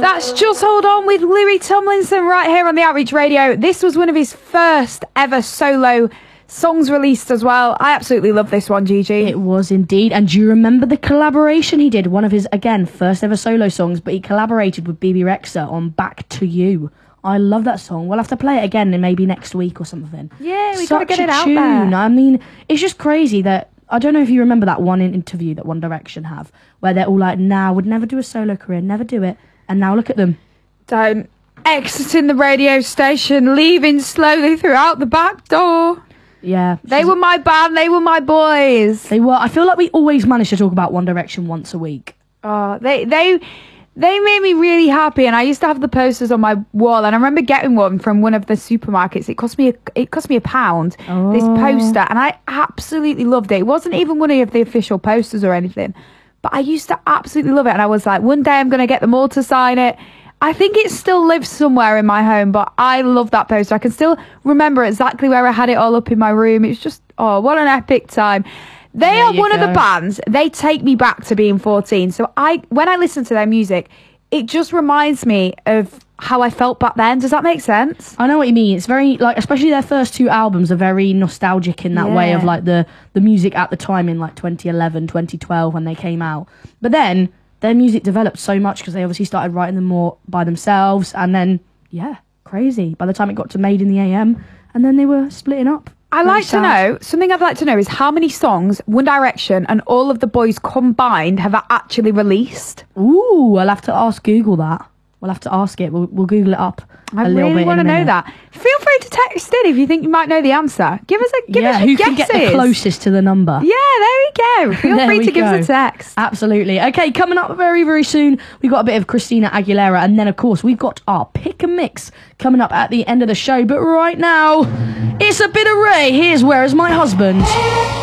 That's Just Hold On with Louis Tomlinson right here on the Outreach Radio. This was one of his first ever solo songs released as well. I absolutely love this one, Gigi. It was indeed. And do you remember the collaboration he did? One of his, again, first ever solo songs, but he collaborated with BB Rexa on Back to You. I love that song. We'll have to play it again in maybe next week or something. Yeah, we got to get it out tune. there. I mean, it's just crazy that, I don't know if you remember that one interview that One Direction have, where they're all like, nah, would never do a solo career, never do it. And now look at them. Don't. Exiting the radio station, leaving slowly throughout the back door. Yeah. They were my band, they were my boys. They were. I feel like we always manage to talk about One Direction once a week. Oh, they made me really happy, and I used to have the posters on my wall, and I remember getting one from one of the supermarkets. It cost me £1, this poster, and I absolutely loved it. It wasn't even one of the official posters or anything, but I used to absolutely love it, and I was like, one day I'm going to get them all to sign it. I think it still lives somewhere in my home, but I love that poster. I can still remember exactly where I had it all up in my room. It's just, oh, what an epic time. They are one of the bands, they take me back to being 14. So when I listen to their music, it just reminds me of how I felt back then. Does that make sense? I know what you mean. It's very, like, especially their first two albums are very nostalgic in that way of, like, the music at the time in, like, 2011, 2012 when they came out. But then their music developed so much because they obviously started writing them more by themselves. And then, yeah, crazy. By the time it got to Made in the AM, and then they were splitting up. Something I'd like to know is how many songs One Direction and all of the boys combined have actually released. Ooh, I'll have to ask Google that. We'll have to ask it. We'll Google it up. I really want to know that. Feel free to text in if you think you might know the answer. Give us a who can get the closest to the number. Yeah, there we go. Feel free to give us a text. Absolutely. Okay, coming up very, very soon, we've got a bit of Christina Aguilera, and then, of course, we've got our pick and mix coming up at the end of the show. But right now, it's a bit of Ray. Here's Where Is My Husband?